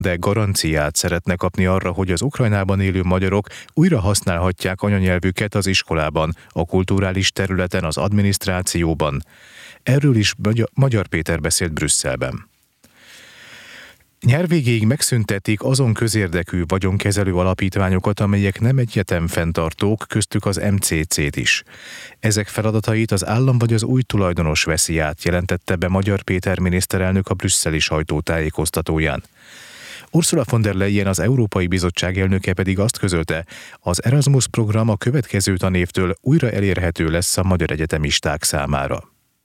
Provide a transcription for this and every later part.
de garanciát szeretne kapni arra, hogy az Ukrajnában élő magyarok újra használhatják anyanyelvüket az iskolában, a kulturális területen, az adminisztrációban. Erről is Magyar Péter beszélt Brüsszelben. Nyár végéig megszüntetik azon közérdekű vagyonkezelő alapítványokat, amelyek nem egyetem fenntartók, köztük az MCC-t is. Ezek feladatait az állam vagy az új tulajdonos veszi át, jelentette be Magyar Péter miniszterelnök a brüsszeli sajtótájékoztatóján. Ursula von der Leyen, az Európai Bizottság elnöke pedig azt közölte, az Erasmus program a következő tanévtől újra elérhető lesz a magyar egyetemisták számára.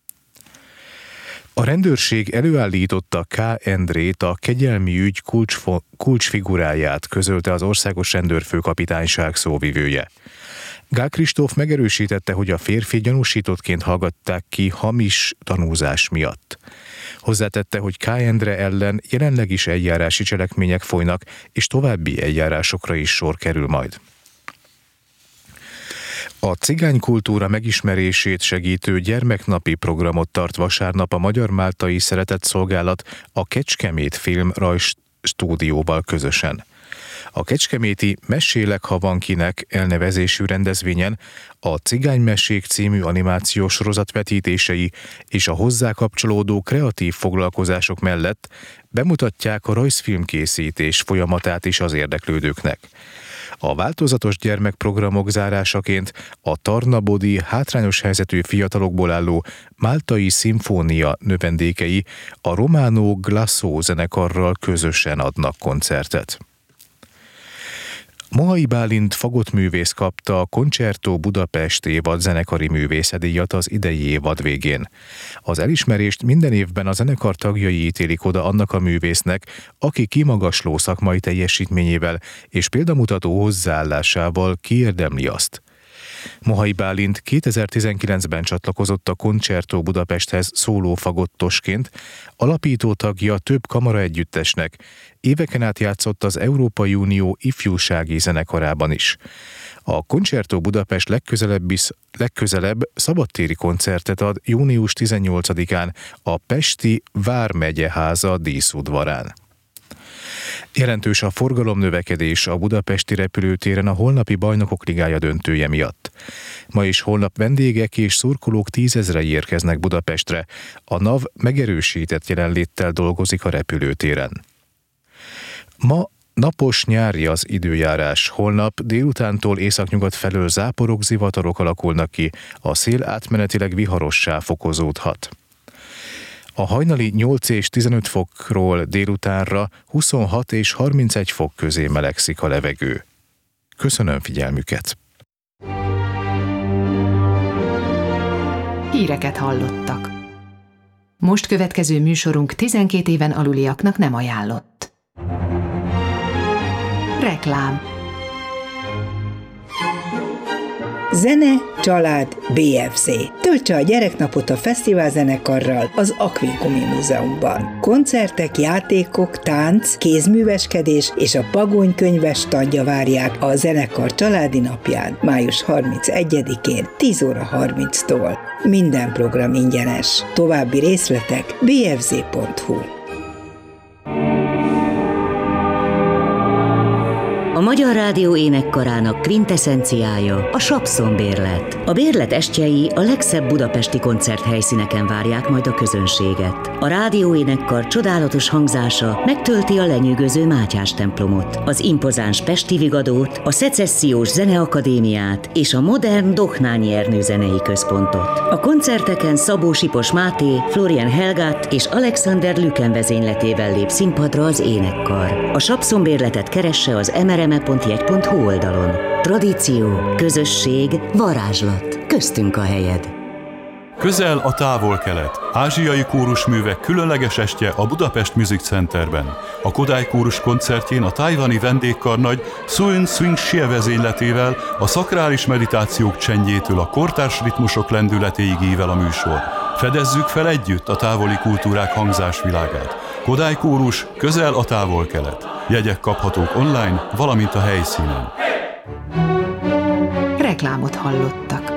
A rendőrség előállította K. Endrét, a kegyelmi ügy kulcsfiguráját, közölte az Országos Rendőrfőkapitányság szóvivője. Gál Kristóf megerősítette, hogy a férfi gyanúsítottként hallgatták ki hamis tanúzás miatt. Hozzátette, hogy K. Endre ellen jelenleg is eljárási cselekmények folynak, és további eljárásokra is sor kerül majd. A cigánykultúra megismerését segítő gyermeknapi programot tart vasárnap a Magyar-Máltai Szeretetszolgálat a Kecskemét Film Rajzstúdióval közösen. A kecskeméti Mesélek, ha van kinek elnevezésű rendezvényen a Cigánymesék című animációs sorozat vetítései és a hozzá kapcsolódó kreatív foglalkozások mellett bemutatják a rajzfilmkészítés folyamatát is az érdeklődőknek. A változatos gyermekprogramok zárásaként a Tarnabodi hátrányos helyzetű fiatalokból álló Máltai Szimfónia növendékei a Romano Glasso zenekarral közösen adnak koncertet. Mohai Bálint fagottművész kapta a Concerto Budapest évad zenekari művészedíjat az idei évad végén. Az elismerést minden évben a zenekar tagjai ítélik oda annak a művésznek, aki kimagasló szakmai teljesítményével és példamutató hozzáállásával kiérdemli azt. Mohai Bálint 2019-ben csatlakozott a Concerto Budapesthez szólófagottosként, alapító tagja több kamaraegyüttesnek, éveken át játszott az Európai Unió ifjúsági zenekarában is. A Concerto Budapest legközelebb szabadtéri koncertet ad június 18-án a pesti Vármegyeháza díszudvarán. Jelentős a forgalomnövekedés a budapesti repülőtéren a holnapi Bajnokok Ligája döntője miatt. Ma és holnap vendégek és szurkolók 10 000 érkeznek Budapestre. A NAV megerősített jelenléttel dolgozik a repülőtéren. Ma napos nyári az időjárás. Holnap délutántól északnyugat felől záporok, zivatarok alakulnak ki, a szél átmenetileg viharossá fokozódhat. A hajnali 8 és 15 fokról délutánra 26 és 31 fok közé melegszik a levegő. Köszönöm figyelmüket! Híreket hallottak. Most következő műsorunk 12 éven aluliaknak nem ajánlott. Reklám. Zene, család, BFZ. Töltse a gyereknapot a fesztiválzenekarral az Akvikumi Múzeumban. Koncertek, játékok, tánc, kézműveskedés és a Pagony könyves standja várják a zenekar családi napján, május 31-én 10 óra 30-tól. Minden program ingyenes. További részletek bfz.hu. A Magyar Rádió énekkarának kvinteszenciája a Sapszon-bérlet. A bérlet estjei a legszebb budapesti koncerthelyszíneken várják majd a közönséget. A rádió énekkar csodálatos hangzása megtölti a lenyűgöző Mátyás templomot, az impozáns Pesti Vigadót, a Szecessziós Zeneakadémiát és a modern Dohnányi Ernő zenei központot. A koncerteken Szabó Sipos Máté, Florian Helgát és Alexander Lüken vezényletével lép színpadra az énekkar. A Sapszon-bérletet keresse az mrme.jegy.hu oldalon. Tradíció, közösség, varázslat. Köztünk a helyed. Közel a távol-kelet. Ázsiai kórusművek különleges estje a Budapest Music Centerben. A Kodály kórus koncertjén a tájvani vendégkarnagy Suin Swing Shie vezényletével, a szakrális meditációk csendjétől a kortárs ritmusok lendületéig ível a műsor. Fedezzük fel együtt a távoli kultúrák hangzásvilágát. Kodály kórus, közel a távol-kelet. Jegyek kaphatók online, valamint a helyszínen. Reklámot hallottak.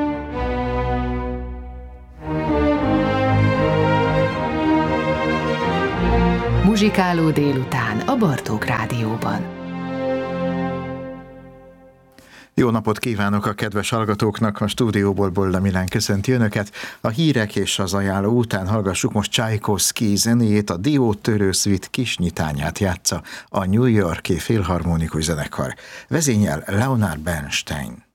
muzsikáló délután a Bartók Rádióban. Jó napot kívánok a kedves hallgatóknak, a stúdióból Bolla Milán köszönti önöket. A hírek és az ajánló után hallgassuk most Csajkovszky zenéjét, a Diótörő Szvit kisnyitányát játsza a New York-i Filharmonikus Zenekar. Vezényel Leonard Bernstein.